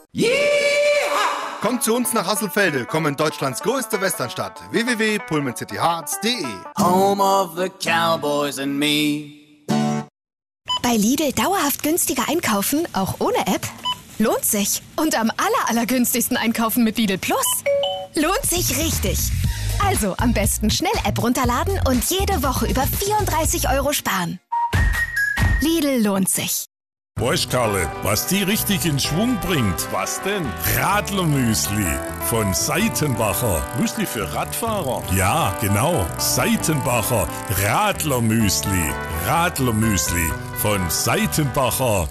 Kommt zu uns nach Hasselfelde, kommt in Deutschlands größte Westernstadt. www.pullmancityhearts.de. Home of the Cowboys and me. Bei Lidl dauerhaft günstiger einkaufen, auch ohne App? Lohnt sich. Und am allergünstigsten einkaufen mit Lidl Plus? Lohnt sich richtig. Also am besten schnell App runterladen und jede Woche über 34 € sparen. Lidl lohnt sich. Weißt Karle, was die richtig in Schwung bringt? Was denn? Radlermüsli von Seitenbacher. Müsli für Radfahrer? Ja, genau. Seitenbacher Radlermüsli. Radlermüsli von Seitenbacher.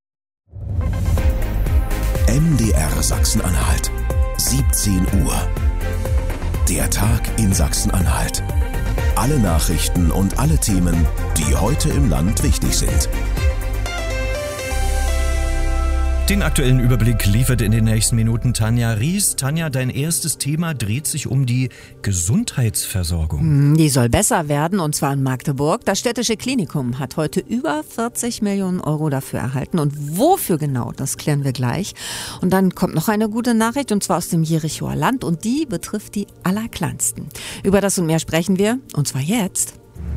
MDR Sachsen-Anhalt. 17 Uhr. Der Tag in Sachsen-Anhalt. Alle Nachrichten und alle Themen, die heute im Land wichtig sind. Den aktuellen Überblick liefert in den nächsten Minuten Tanja Ries. Tanja, dein erstes Thema dreht sich um die Gesundheitsversorgung. Die soll besser werden, und zwar in Magdeburg. Das städtische Klinikum hat heute über 40 Millionen € dafür erhalten. Und wofür genau, das klären wir gleich. Und dann kommt noch eine gute Nachricht, und zwar aus dem Jerichoer Land. Und die betrifft die Allerkleinsten. Über das und mehr sprechen wir, und zwar jetzt.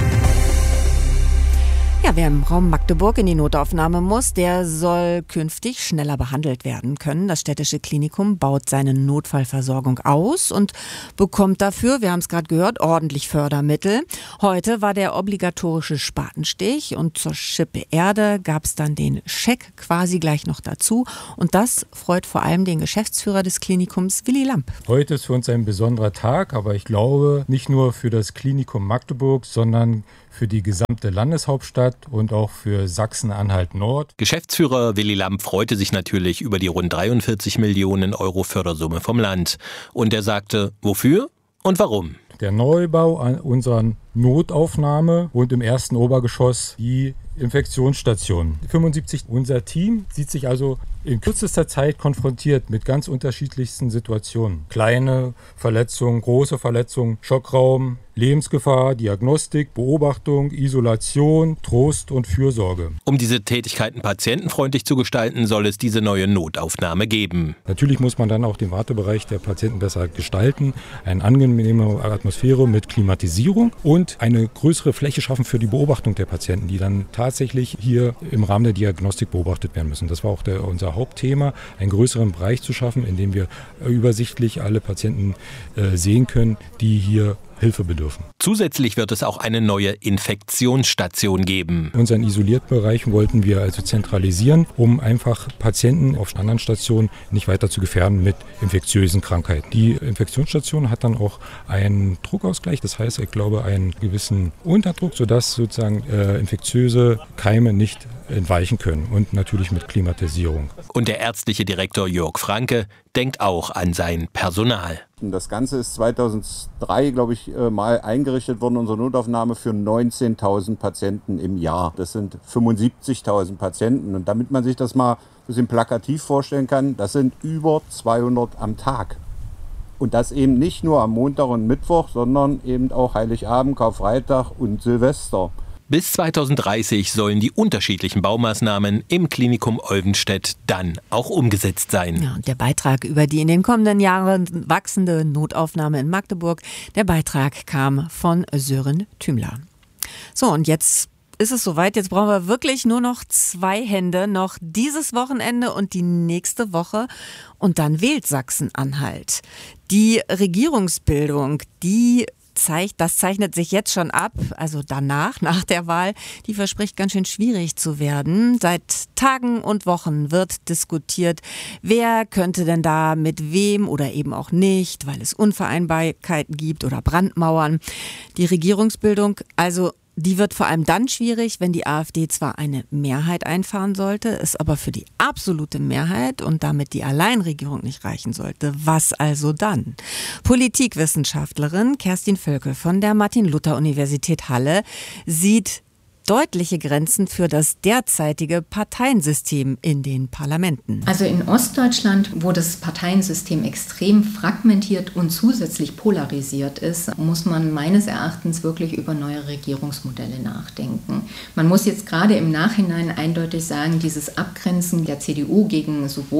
Ja, wer im Raum Magdeburg in die Notaufnahme muss, der soll künftig schneller behandelt werden können. Das städtische Klinikum baut seine Notfallversorgung aus und bekommt dafür, wir haben es gerade gehört, ordentlich Fördermittel. Heute war der obligatorische Spatenstich und zur Schippe Erde gab es dann den Scheck quasi gleich noch dazu. Und das freut vor allem den Geschäftsführer des Klinikums, Willi Lamp. Heute ist für uns ein besonderer Tag, aber ich glaube nicht nur für das Klinikum Magdeburg, sondern für die gesamte Landeshauptstadt und auch für Sachsen-Anhalt Nord. Geschäftsführer Willi Lamp freute sich natürlich über die rund 43 Millionen € Fördersumme vom Land. Und er sagte, wofür und warum? Der Neubau an unserer Notaufnahme und im ersten Obergeschoss die Infektionsstation. 75. Unser Team sieht sich also in kürzester Zeit konfrontiert mit ganz unterschiedlichsten Situationen. Kleine Verletzungen, große Verletzungen, Schockraum, Lebensgefahr, Diagnostik, Beobachtung, Isolation, Trost und Fürsorge. Um diese Tätigkeiten patientenfreundlich zu gestalten, soll es diese neue Notaufnahme geben. Natürlich muss man dann auch den Wartebereich der Patienten besser gestalten, eine angenehme Atmosphäre mit Klimatisierung und eine größere Fläche schaffen für die Beobachtung der Patienten, die dann tatsächlich hier im Rahmen der Diagnostik beobachtet werden müssen. Das war auch unser Hauptthema, einen größeren Bereich zu schaffen, in dem wir übersichtlich alle Patienten sehen können, die hier Hilfe bedürfen. Zusätzlich wird es auch eine neue Infektionsstation geben. Unseren Isolierbereich wollten wir also zentralisieren, um einfach Patienten auf anderen Stationen nicht weiter zu gefährden mit infektiösen Krankheiten. Die Infektionsstation hat dann auch einen Druckausgleich, das heißt, ich glaube, einen gewissen Unterdruck, sodass sozusagen infektiöse Keime nicht entweichen können und natürlich mit Klimatisierung. Und der ärztliche Direktor Jörg Franke denkt auch an sein Personal. Das Ganze ist 2003, glaube ich, mal eingerichtet worden, unsere Notaufnahme für 19.000 Patienten im Jahr. Das sind 75.000 Patienten. Und damit man sich das mal ein bisschen plakativ vorstellen kann, das sind über 200 am Tag. Und das eben nicht nur am Montag und Mittwoch, sondern eben auch Heiligabend, Karfreitag und Silvester. Bis 2030 sollen die unterschiedlichen Baumaßnahmen im Klinikum Olvenstedt dann auch umgesetzt sein. Ja, und der Beitrag über die in den kommenden Jahren wachsende Notaufnahme in Magdeburg, der Beitrag kam von Sören Thümler. So, und jetzt ist es soweit. Jetzt brauchen wir wirklich nur noch 2 Hände, noch dieses Wochenende und die nächste Woche. Und dann wählt Sachsen-Anhalt. Die Regierungsbildung, das zeichnet sich jetzt schon ab, also danach, nach der Wahl, die verspricht ganz schön schwierig zu werden. Seit Tagen und Wochen wird diskutiert, wer könnte denn da mit wem oder eben auch nicht, weil es Unvereinbarkeiten gibt oder Brandmauern. Die Regierungsbildung, also die wird vor allem dann schwierig, wenn die AfD zwar eine Mehrheit einfahren sollte, es aber für die absolute Mehrheit und damit die Alleinregierung nicht reichen sollte. Was also dann? Politikwissenschaftlerin Kerstin Völkel von der Martin-Luther-Universität Halle sieht deutliche Grenzen für das derzeitige Parteiensystem in den Parlamenten. Also in Ostdeutschland, wo das Parteiensystem extrem fragmentiert und zusätzlich polarisiert ist, muss man meines Erachtens wirklich über neue Regierungsmodelle nachdenken. Man muss jetzt gerade im Nachhinein eindeutig sagen, dieses Abgrenzen der CDU gegen sowohl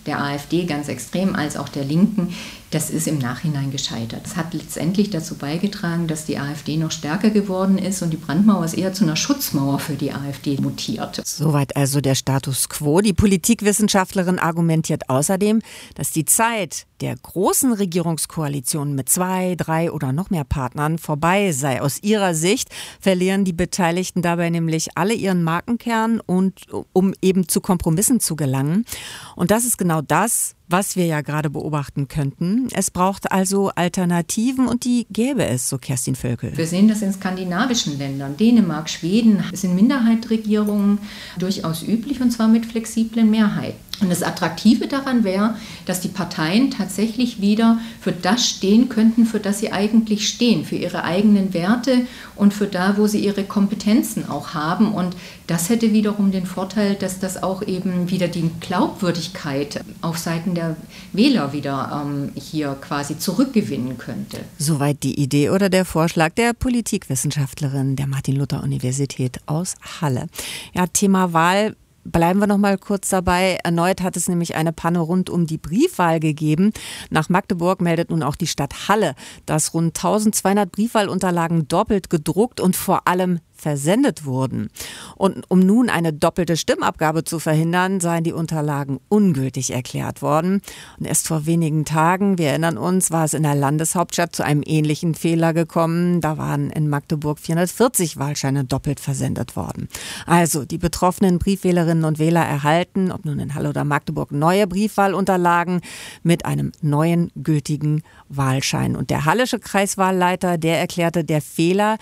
der AfD ganz extrem als auch der Linken, das ist im Nachhinein gescheitert. Es hat letztendlich dazu beigetragen, dass die AfD noch stärker geworden ist und die Brandmauer ist eher zu einer Schutzmauer für die AfD mutiert. Soweit also der Status quo. Die Politikwissenschaftlerin argumentiert außerdem, dass die Zeit der großen Regierungskoalitionen mit 2, 3 oder noch mehr Partnern vorbei sei. Aus ihrer Sicht verlieren die Beteiligten dabei nämlich alle ihren Markenkern, und um eben zu Kompromissen zu gelangen. Und das ist genau das, was wir ja gerade beobachten könnten. Es braucht also Alternativen und die gäbe es, so Kerstin Völkel. Wir sehen das in skandinavischen Ländern. Dänemark, Schweden sind Minderheitenregierungen durchaus üblich, und zwar mit flexiblen Mehrheiten. Und das Attraktive daran wäre, dass die Parteien tatsächlich wieder für das stehen könnten, für das sie eigentlich stehen, für ihre eigenen Werte und für da, wo sie ihre Kompetenzen auch haben. Und das hätte wiederum den Vorteil, dass das auch eben wieder die Glaubwürdigkeit auf Seiten der Wähler wieder hier quasi zurückgewinnen könnte. Soweit die Idee oder der Vorschlag der Politikwissenschaftlerin der Martin-Luther-Universität aus Halle. Ja, Thema Wahl. Bleiben wir noch mal kurz dabei. Erneut hat es nämlich eine Panne rund um die Briefwahl gegeben. Nach Magdeburg meldet nun auch die Stadt Halle, dass rund 1200 Briefwahlunterlagen doppelt gedruckt und vor allem versendet wurden. Und um nun eine doppelte Stimmabgabe zu verhindern, seien die Unterlagen ungültig erklärt worden. Und erst vor wenigen Tagen, wir erinnern uns, war es in der Landeshauptstadt zu einem ähnlichen Fehler gekommen. Da waren in Magdeburg 440 Wahlscheine doppelt versendet worden. Also die betroffenen Briefwählerinnen und Wähler erhalten, ob nun in Halle oder Magdeburg, neue Briefwahlunterlagen mit einem neuen gültigen Wahlschein. Und der hallische Kreiswahlleiter, der erklärte, der Fehler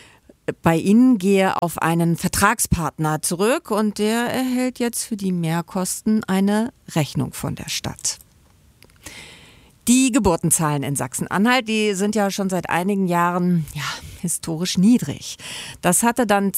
bei Ihnen gehe auf einen Vertragspartner zurück, und der erhält jetzt für die Mehrkosten eine Rechnung von der Stadt. Die Geburtenzahlen in Sachsen-Anhalt, die sind ja schon seit einigen Jahren historisch niedrig. Das hatte dann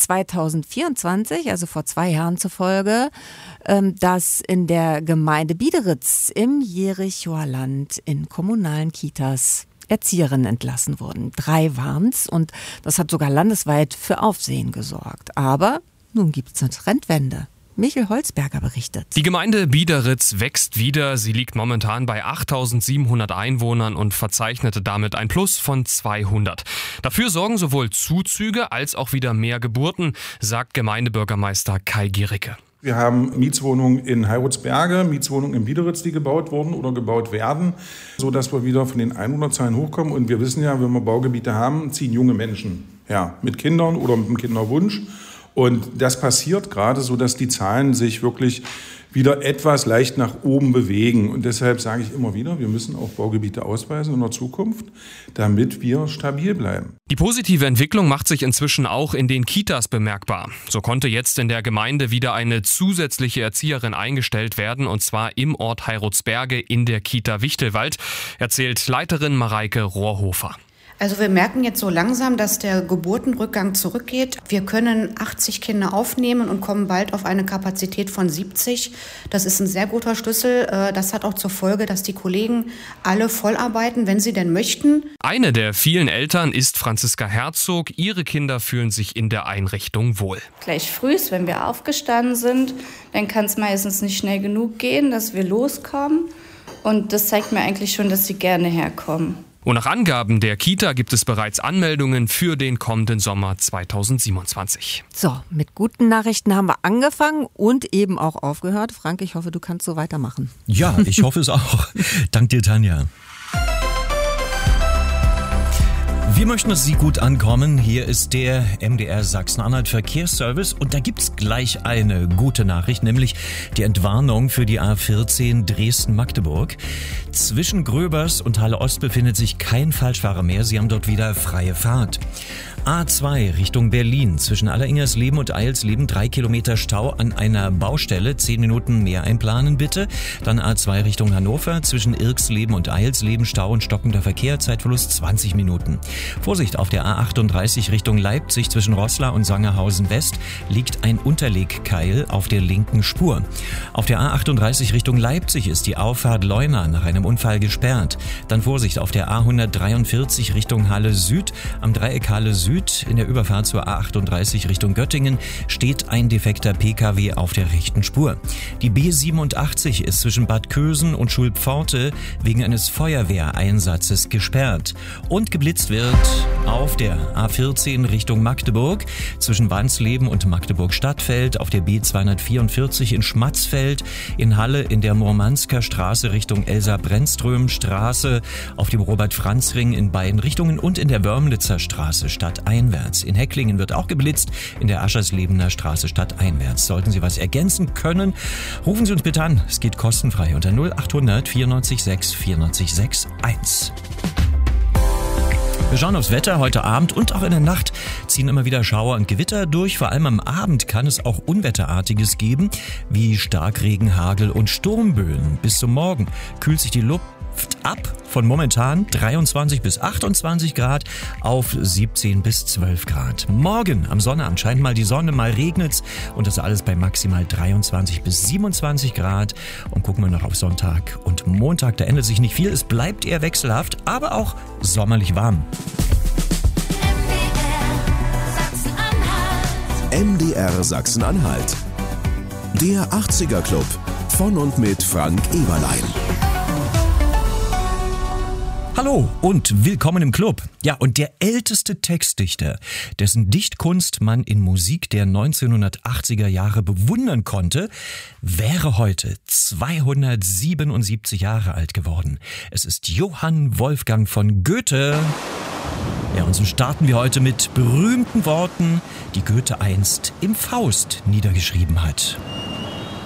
2024, also vor 2 Jahren, zur Folge, dass in der Gemeinde Biederitz im Jerichoer Land in kommunalen Kitas Erzieherinnen entlassen wurden. 3 waren es, und das hat sogar landesweit für Aufsehen gesorgt. Aber nun gibt es eine Trendwende. Michael Holzberger berichtet. Die Gemeinde Biederitz wächst wieder. Sie liegt momentan bei 8.700 Einwohnern und verzeichnete damit ein Plus von 200. Dafür sorgen sowohl Zuzüge als auch wieder mehr Geburten, sagt Gemeindebürgermeister Kai Giericke. Wir haben Mietswohnungen in Heiratsberge, Mietswohnungen in Biederitz, die gebaut wurden oder gebaut werden, sodass wir wieder von den Einwohnerzahlen hochkommen. Und wir wissen ja, wenn wir Baugebiete haben, ziehen junge Menschen mit Kindern oder mit einem Kinderwunsch. Und das passiert gerade, sodass die Zahlen sich wirklich wieder etwas leicht nach oben bewegen. Und deshalb sage ich immer wieder, wir müssen auch Baugebiete ausweisen in der Zukunft, damit wir stabil bleiben. Die positive Entwicklung macht sich inzwischen auch in den Kitas bemerkbar. So konnte jetzt in der Gemeinde wieder eine zusätzliche Erzieherin eingestellt werden, und zwar im Ort Heiratsberge in der Kita Wichtelwald, erzählt Leiterin Mareike Rohrhofer. Also wir merken jetzt so langsam, dass der Geburtenrückgang zurückgeht. Wir können 80 Kinder aufnehmen und kommen bald auf eine Kapazität von 70. Das ist ein sehr guter Schlüssel. Das hat auch zur Folge, dass die Kollegen alle voll arbeiten, wenn sie denn möchten. Eine der vielen Eltern ist Franziska Herzog. Ihre Kinder fühlen sich in der Einrichtung wohl. Gleich frühs, wenn wir aufgestanden sind, dann kann es meistens nicht schnell genug gehen, dass wir loskommen. Und das zeigt mir eigentlich schon, dass sie gerne herkommen. Und nach Angaben der Kita gibt es bereits Anmeldungen für den kommenden Sommer 2027. So, mit guten Nachrichten haben wir angefangen und eben auch aufgehört. Frank, ich hoffe, du kannst so weitermachen. Ja, ich hoffe es auch. Dank dir, Tanja. Wir möchten, dass Sie gut ankommen. Hier ist der MDR Sachsen-Anhalt Verkehrsservice, und da gibt's gleich eine gute Nachricht, nämlich die Entwarnung für die A14 Dresden-Magdeburg. Zwischen Gröbers und Halle Ost befindet sich kein Falschfahrer mehr. Sie haben dort wieder freie Fahrt. A2 Richtung Berlin. Zwischen Alleringersleben und Eilsleben 3 Kilometer Stau an einer Baustelle. 10 Minuten mehr einplanen bitte. Dann A2 Richtung Hannover. Zwischen Irksleben und Eilsleben Stau und stockender Verkehr. Zeitverlust 20 Minuten. Vorsicht, auf der A38 Richtung Leipzig zwischen Roßla und Sangerhausen West liegt ein Unterlegkeil auf der linken Spur. Auf der A38 Richtung Leipzig ist die Auffahrt Leuna nach einem Unfall gesperrt. Dann Vorsicht, auf der A143 Richtung Halle Süd. Am Dreieck Halle Süd Süd. In der Überfahrt zur A38 Richtung Göttingen steht ein defekter Pkw auf der rechten Spur. Die B87 ist zwischen Bad Kösen und Schulpforte wegen eines Feuerwehreinsatzes gesperrt. Und geblitzt wird auf der A14 Richtung Magdeburg zwischen Wansleben und Magdeburg-Stadtfeld, auf der B244 in Schmatzfeld, in Halle in der Murmansker Straße Richtung Elsa-Brennström-Straße, auf dem Robert-Franz-Ring in beiden Richtungen und in der Wörmlitzer Straße stadteinwärts. In Hecklingen wird auch geblitzt, in der Ascherslebener Straße stadteinwärts. Sollten Sie was ergänzen können, rufen Sie uns bitte an. Es geht kostenfrei unter 0800 94 6 94 61. Wir schauen aufs Wetter. Heute Abend und auch in der Nacht ziehen immer wieder Schauer und Gewitter durch. Vor allem am Abend kann es auch Unwetterartiges geben, wie Starkregen, Hagel und Sturmböen. Bis zum Morgen kühlt sich die Luft ab von momentan 23 bis 28 Grad auf 17 bis 12 Grad. Morgen am Sonnabend scheint mal die Sonne, mal regnet's und das alles bei maximal 23 bis 27 Grad. Und gucken wir noch auf Sonntag und Montag, da ändert sich nicht viel. Es bleibt eher wechselhaft, aber auch sommerlich warm. MDR Sachsen-Anhalt. Der 80er Club von und mit Frank Eberlein. Hallo und willkommen im Club. Ja, und der älteste Textdichter, dessen Dichtkunst man in Musik der 1980er Jahre bewundern konnte, wäre heute 277 Jahre alt geworden. Es ist Johann Wolfgang von Goethe. Ja, und so starten wir heute mit berühmten Worten, die Goethe einst im Faust niedergeschrieben hat.